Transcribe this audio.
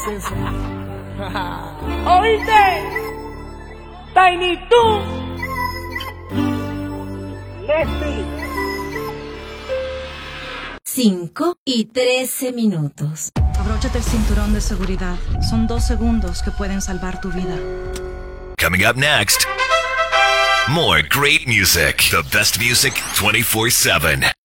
eso. ¿Oíste? Tiny Toon. Leslie. 5:13. Abróchate el cinturón de seguridad. Son 2 segundos que pueden salvar tu vida. Coming up next, more great music. The best music 24/7.